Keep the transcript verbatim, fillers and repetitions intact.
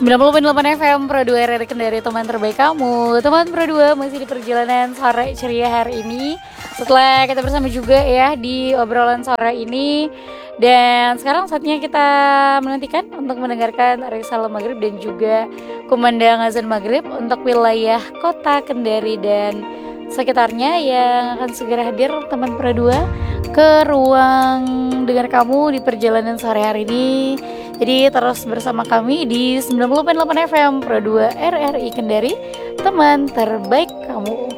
sembilan puluh koma delapan F M Pro dua R R I Kendari, teman terbaik kamu. Teman Pro dua masih di perjalanan sore ceria hari ini. Setelah kita bersama juga ya di obrolan sore ini. Dan sekarang saatnya kita menantikan untuk mendengarkan risalah maghrib dan juga kumandang azan maghrib untuk wilayah kota Kendari dan sekitarnya yang akan segera hadir teman Pro dua ke ruang dengar kamu di perjalanan sore hari ini. Jadi terus bersama kami di sembilan puluh koma delapan F M Pro dua R R I Kendari, teman terbaik kamu.